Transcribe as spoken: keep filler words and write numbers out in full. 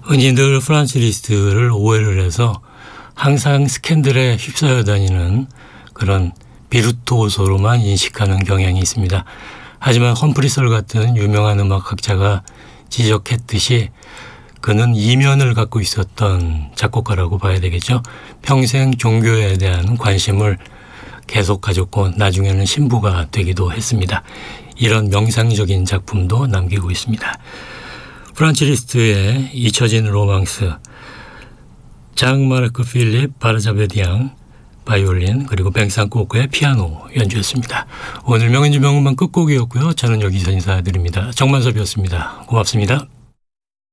흔히들 프란츠 리스트를 오해를 해서 항상 스캔들에 휩싸여 다니는 그런 비르투오소로만 인식하는 경향이 있습니다. 하지만 험프리설 같은 유명한 음악학자가 지적했듯이 그는 이면을 갖고 있었던 작곡가라고 봐야 되겠죠. 평생 종교에 대한 관심을 계속 가졌고 나중에는 신부가 되기도 했습니다. 이런 명상적인 작품도 남기고 있습니다. 프란츠 리스트의 잊혀진 로망스, 장 마르크 필립 바르자베디앙 바이올린 그리고 뱅상코크의 피아노 연주였습니다. 오늘 명인주 명음반 끝곡이었고요. 저는 여기서 인사드립니다. 정만섭이었습니다. 고맙습니다.